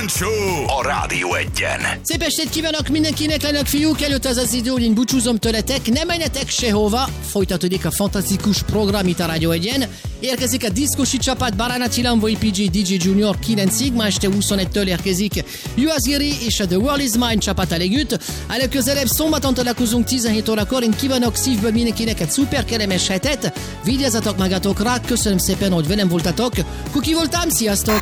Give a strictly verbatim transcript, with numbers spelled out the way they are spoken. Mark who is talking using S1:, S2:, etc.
S1: Kejfel Show a Rádió Egyen.
S2: Szép estét kívánok mindenkinek, lennek fiúk, előtt az az idő, hogy én búcsúzom tőletek, nem menjetek sehova, folytatódik a fantasztikus program itt a Rádió Egyen. Érkezik a diszkosi csapat, Barana Tilan, Voi pé gé, dé jé Junior kilencig, ma este huszonegytől érkezik Juaziri és a The World Is Mine csapata együtt. A legközelebb szombaton találkozunk tizenhét órakor, én kívánok szívből mindenkinek egy szuper kellemes hetet, vigyázzatok magatokra, köszönöm szépen, hogy velem voltatok, Kuki voltam, sziasztok!